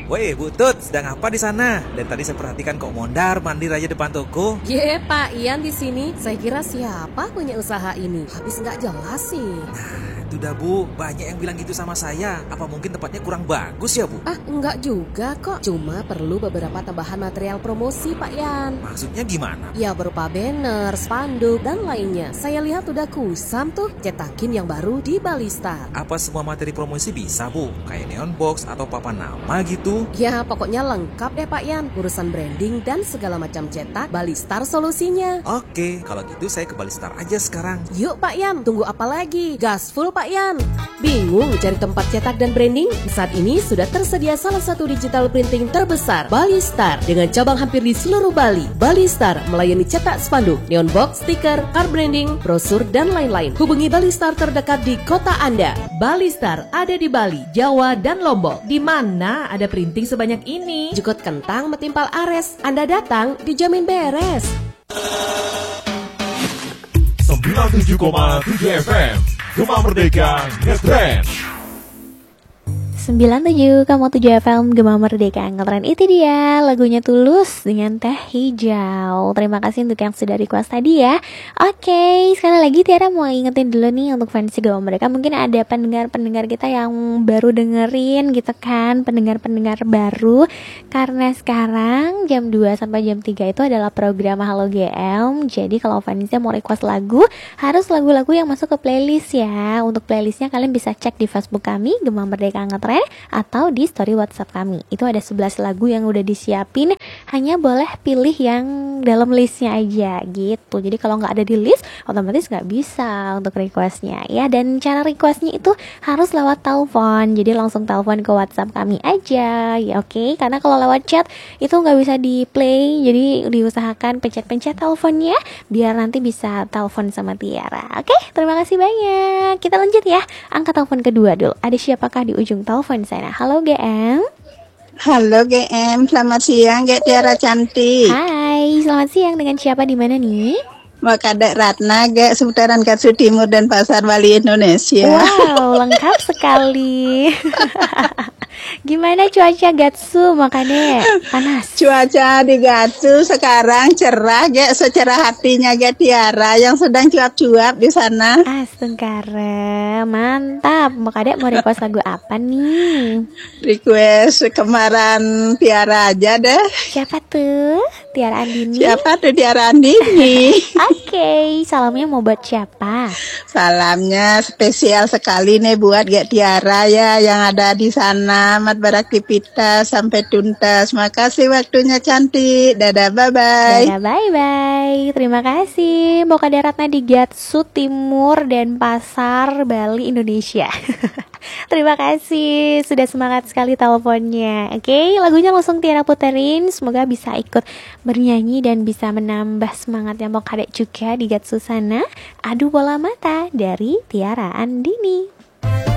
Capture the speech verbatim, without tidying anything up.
Woi, Bu Tut, sedang apa di sana? Dan tadi saya perhatikan kok mondar mandir aja depan toko. Ye, Pak Ian di sini. Saya kira siapa punya usaha ini? Habis nggak jelas sih. Nah, itu dah Bu, banyak yang bilang gitu sama saya. Apa mungkin tempatnya kurang bagus ya Bu? Ah, enggak juga kok. Cuma perlu beberapa tambahan material promosi, Pak Ian. Maksudnya gimana? Ya berupa banner, spanduk, dan lainnya. Saya lihat udah kusam tuh cetakin yang baru di Balistar. Apa semua materi promosi bisa Bu? Kayak neon box atau papan nama gitu? Ya pokoknya lengkap deh Pak Ian. Urusan branding dan segala macam cetak, Balistar solusinya. Oke, kalau gitu saya ke Balistar aja sekarang. Yuk Pak Ian, tunggu apa lagi? Gas full Pak Ian. Bingung cari tempat cetak dan branding? Saat ini sudah tersedia salah satu digital printing terbesar, Balistar, dengan cabang hampir di seluruh Bali. Balistar melayani cetak spanduk, neon box, stiker, card branding, brosur, dan lain-lain. Hubungi Balistar terdekat di kota Anda. Balistar ada di Bali, Jawa, dan Lombok. Di mana ada printing sebanyak ini? Jukut kentang metimpal ares. Anda datang dijamin beres. sembilan puluh tujuh koma tujuh F M Gema Merdeka Ngetrend. sembilan puluh tujuh koma tujuh F M Gema Merdeka Ngetrend. Itu dia lagunya Tulus dengan Teh Hijau. Terima kasih untuk yang sudah request tadi ya. Oke, sekali lagi Tiara mau ingetin dulu nih untuk fans Gema Merdeka. Mungkin ada pendengar-pendengar kita yang baru dengerin gitu kan, pendengar-pendengar baru. Karena sekarang jam dua sampai jam tiga itu adalah program Halo G M. Jadi kalau fansnya mau request lagu, harus lagu-lagu yang masuk ke playlist ya. Untuk playlistnya kalian bisa cek di Facebook kami Gema Merdeka Ngetrend atau di story WhatsApp kami. Itu ada sebelas lagu yang udah disiapin, hanya boleh pilih yang dalam listnya aja gitu. Jadi kalau nggak ada di list, otomatis nggak bisa untuk requestnya ya. Dan cara requestnya itu harus lewat telepon. Jadi langsung telepon ke WhatsApp kami aja ya, oke okay? Karena kalau lewat chat itu nggak bisa di play. Jadi diusahakan pencet-pencet teleponnya biar nanti bisa telepon sama Tiara. Oke, okay? Terima kasih banyak. Kita lanjut ya. Angkat telepon kedua dulu. Ada siapakah di ujung telepon sana? Halo G M. Halo G M, selamat siang G Tiara cantik. Hai, selamat siang. Dengan siapa di mana nih? Mbak Kadek Ratna, G seputaran Katsu Timur dan Pasar Bali Indonesia. Wow, lengkap sekali. Gimana cuaca Gatsu makanya panas? Cuaca di Gatsu sekarang cerah, G, secerah hatinya G Tiara yang sedang cuap-cuap di sana. Astengkara, mantap. Mbak Kadek mau request lagu apa nih? Request kemarin Tiara aja deh. Siapa tuh? Tiara Andini. Siapa tuh Tiara Andini? Oke, okay, salamnya mau buat siapa? Salamnya spesial sekali nih buat G Tiara ya yang ada di sana. Selamat beraktivitas sampai tuntas. Makasih waktunya cantik. Dadah, bye-bye. Dadah, bye-bye. Terima kasih Mbak Kadek Ratna di Gatsu Timur dan Pasar Bali Indonesia. Terima kasih, sudah semangat sekali teleponnya. Oke, okay, lagunya langsung Tiara puterin. Semoga bisa ikut bernyanyi dan bisa menambah semangatnya Mbak Kadek juga di Gatsu sana. Adu bola mata dari Tiara Andini.